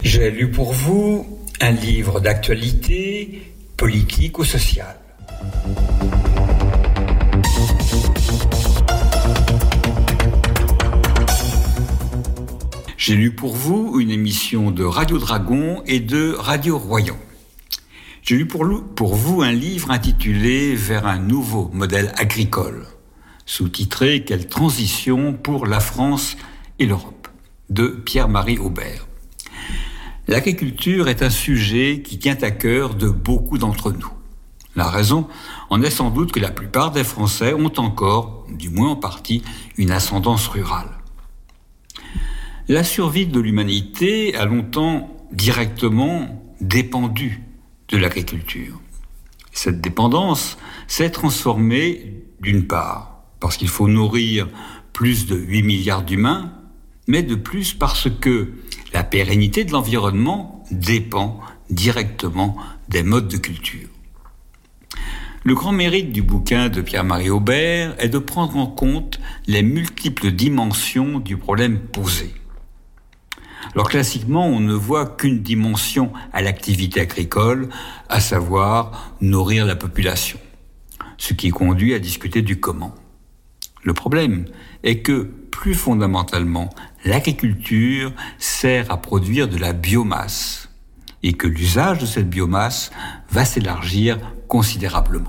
J'ai lu pour vous un livre d'actualité politique ou sociale. J'ai lu pour vous une émission de Radio Dragon et de Radio Royan. J'ai lu pour vous un livre intitulé « Vers un nouveau modèle agricole », sous-titré « Quelle transition pour la France et l'Europe » de Pierre-Marie Aubert. L'agriculture est un sujet qui tient à cœur de beaucoup d'entre nous. La raison en est sans doute que la plupart des Français ont encore, du moins en partie, une ascendance rurale. La survie de l'humanité a longtemps directement dépendu de l'agriculture. Cette dépendance s'est transformée d'une part parce qu'il faut nourrir plus de 8 milliards d'humains, mais de plus parce que la pérennité de l'environnement dépend directement des modes de culture. Le grand mérite du bouquin de Pierre-Marie Aubert est de prendre en compte les multiples dimensions du problème posé. Alors classiquement, on ne voit qu'une dimension à l'activité agricole, à savoir nourrir la population, ce qui conduit à discuter du comment. Le problème est que, plus fondamentalement, l'agriculture sert à produire de la biomasse et que l'usage de cette biomasse va s'élargir considérablement.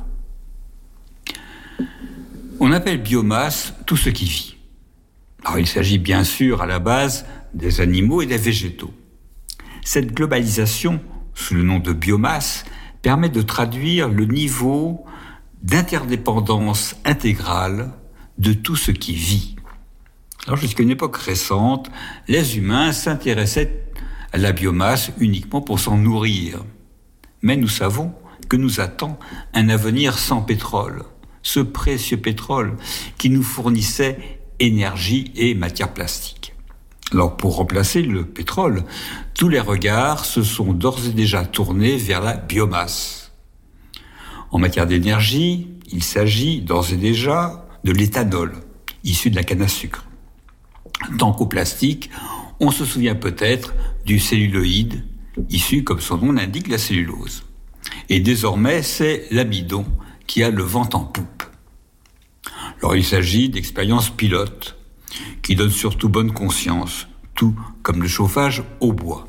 On appelle biomasse tout ce qui vit. Alors il s'agit bien sûr à la base des animaux et des végétaux. Cette globalisation, sous le nom de biomasse, permet de traduire le niveau d'interdépendance intégrale de tout ce qui vit. Alors jusqu'à une époque récente, les humains s'intéressaient à la biomasse uniquement pour s'en nourrir. Mais nous savons que nous attend un avenir sans pétrole, ce précieux pétrole qui nous fournissait énergie et matières plastiques. Alors pour remplacer le pétrole, tous les regards se sont d'ores et déjà tournés vers la biomasse. En matière d'énergie, il s'agit d'ores et déjà de l'éthanol, issu de la canne à sucre. Tant qu'au plastique, on se souvient peut-être du celluloïd, issu, comme son nom l'indique, de la cellulose. Et désormais, c'est l'amidon qui a le vent en poupe. Alors il s'agit d'expériences pilotes, qui donnent surtout bonne conscience, tout comme le chauffage au bois.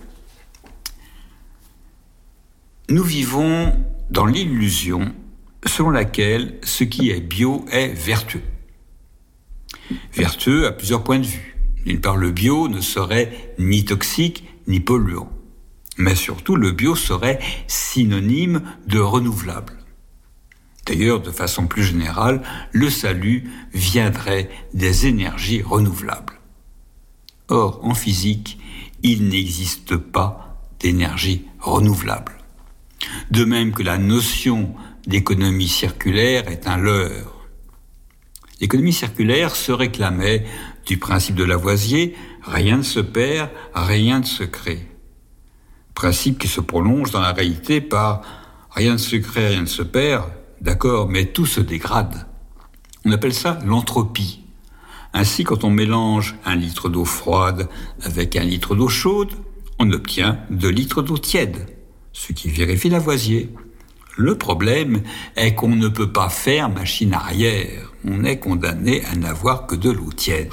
Nous vivons dans l'illusion selon laquelle ce qui est bio est vertueux. Vertueux à plusieurs points de vue. D'une part, le bio ne serait ni toxique ni polluant. Mais surtout, le bio serait synonyme de renouvelable. D'ailleurs, de façon plus générale, le salut viendrait des énergies renouvelables. Or, en physique, il n'existe pas d'énergie renouvelable. De même que la notion d'économie circulaire est un leurre. L'économie circulaire se réclamait du principe de Lavoisier, rien ne se perd, rien ne se crée. Principe qui se prolonge dans la réalité par rien ne se crée, rien ne se perd, d'accord, mais tout se dégrade. On appelle ça l'entropie. Ainsi, quand on mélange 1 litre d'eau froide avec 1 litre d'eau chaude, on obtient 2 litres d'eau tiède, ce qui vérifie Lavoisier. Le problème est qu'on ne peut pas faire machine arrière. On est condamné à n'avoir que de l'eau tiède.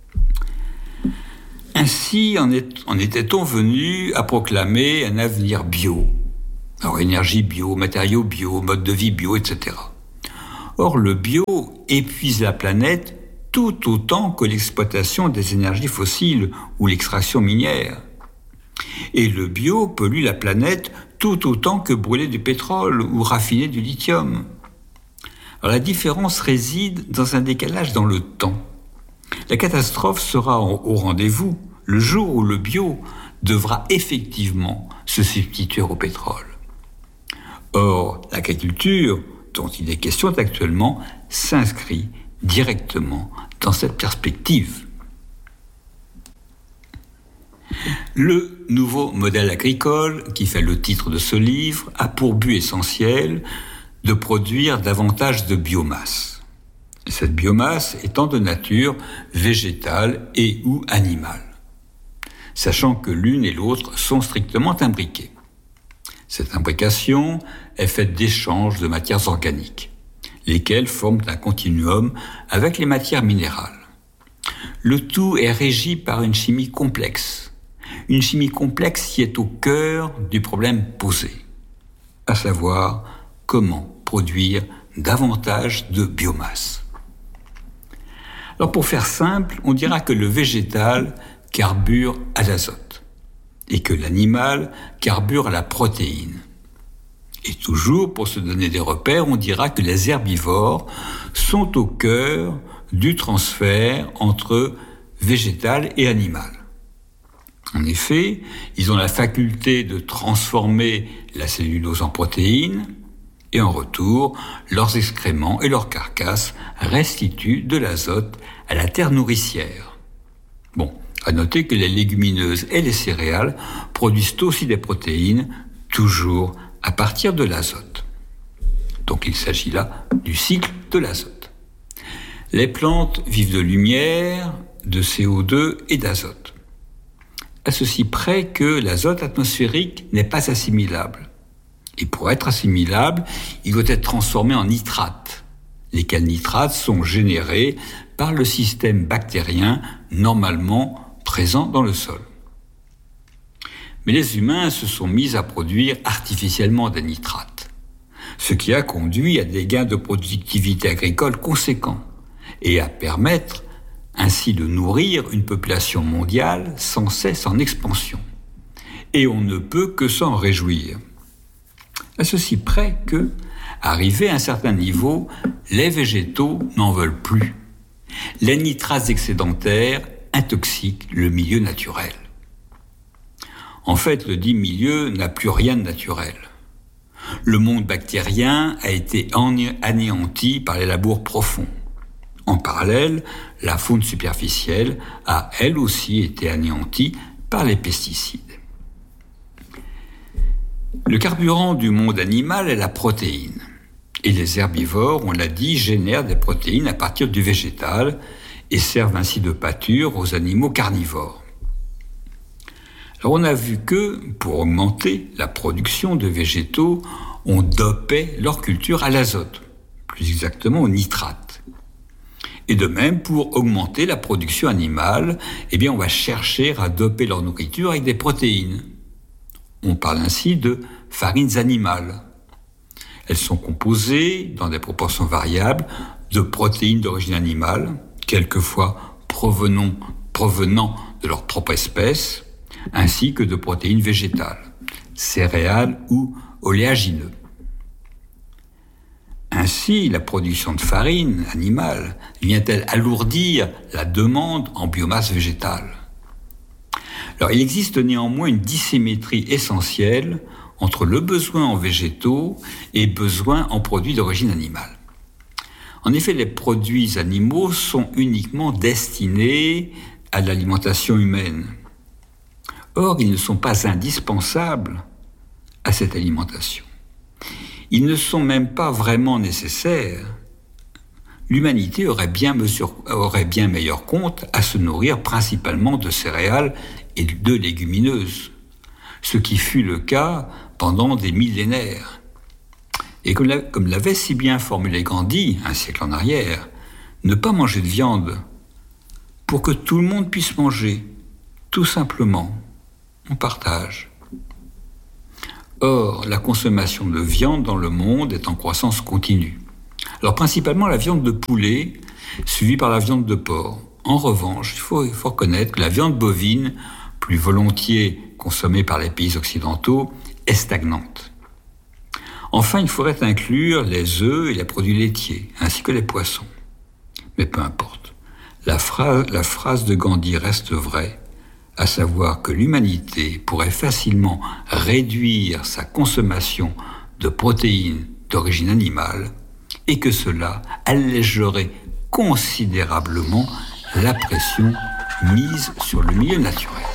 Ainsi en était-on venu à proclamer un avenir bio. Alors énergie bio, matériaux bio, mode de vie bio, etc. Or le bio épuise la planète tout autant que l'exploitation des énergies fossiles ou l'extraction minière. Et le bio pollue la planète tout autant que brûler du pétrole ou raffiner du lithium. Alors la différence réside dans un décalage dans le temps. La catastrophe sera au rendez-vous le jour où le bio devra effectivement se substituer au pétrole. Or, l'agriculture, dont il est question actuellement, s'inscrit directement dans cette perspective. Le nouveau modèle agricole, qui fait le titre de ce livre, a pour but essentiel de produire davantage de biomasse. Cette biomasse étant de nature végétale et ou animale. sachant que l'une et l'autre sont strictement imbriquées. Cette imbrication est faite d'échanges de matières organiques, lesquelles forment un continuum avec les matières minérales. Le tout est régi par une chimie complexe qui est au cœur du problème posé, à savoir comment produire davantage de biomasse. Alors pour faire simple, on dira que le végétal carbure à l'azote et que l'animal carbure à la protéine. Et toujours, pour se donner des repères, on dira que les herbivores sont au cœur du transfert entre végétal et animal. En effet, ils ont la faculté de transformer la cellulose en protéines et en retour, leurs excréments et leurs carcasses restituent de l'azote à la terre nourricière. Bon, à noter que les légumineuses et les céréales produisent aussi des protéines, toujours à partir de l'azote. Donc il s'agit là du cycle de l'azote. Les plantes vivent de lumière, de CO2 et d'azote. À ceci près que l'azote atmosphérique n'est pas assimilable. Et pour être assimilable, il doit être transformé en nitrates, lesquels nitrates sont générés par le système bactérien normalement présent dans le sol. Mais les humains se sont mis à produire artificiellement des nitrates, ce qui a conduit à des gains de productivité agricole conséquents et à permettre ainsi de nourrir une population mondiale sans cesse en expansion. Et on ne peut que s'en réjouir. À ceci près que, arrivé à un certain niveau, les végétaux n'en veulent plus. Les nitrates excédentaires intoxiquent le milieu naturel. En fait, le dit milieu n'a plus rien de naturel. Le monde bactérien a été anéanti par les labours profonds. En parallèle, la faune superficielle a elle aussi été anéantie par les pesticides. Le carburant du monde animal est la protéine. Et les herbivores, on l'a dit, génèrent des protéines à partir du végétal et servent ainsi de pâture aux animaux carnivores. Alors on a vu que, pour augmenter la production de végétaux, on dopait leur culture à l'azote, plus exactement au nitrate. Et de même, pour augmenter la production animale, on va chercher à doper leur nourriture avec des protéines. On parle ainsi de farines animales. Elles sont composées, dans des proportions variables, de protéines d'origine animale, quelquefois provenant de leur propre espèce, ainsi que de protéines végétales, céréales ou oléagineux. Ainsi, la production de farine animale vient-elle alourdir la demande en biomasse végétale. Alors, il existe néanmoins une dissymétrie essentielle entre le besoin en végétaux et besoin en produits d'origine animale. En effet, les produits animaux sont uniquement destinés à l'alimentation humaine. Or, ils ne sont pas indispensables à cette alimentation. Ils ne sont même pas vraiment nécessaires. L'humanité aurait bien meilleur compte à se nourrir principalement de céréales et de légumineuses, ce qui fut le cas pendant des millénaires. Et comme l'avait si bien formulé Gandhi, un siècle en arrière, ne pas manger de viande pour que tout le monde puisse manger, tout simplement, on partage. Or, la consommation de viande dans le monde est en croissance continue. Alors principalement la viande de poulet, suivie par la viande de porc. En revanche, il faut reconnaître que la viande bovine, plus volontiers consommée par les pays occidentaux, est stagnante. Enfin, il faudrait inclure les œufs et les produits laitiers, ainsi que les poissons. Mais peu importe. La phrase de Gandhi reste vraie, à savoir que l'humanité pourrait facilement réduire sa consommation de protéines d'origine animale et que cela allégerait considérablement la pression mise sur le milieu naturel.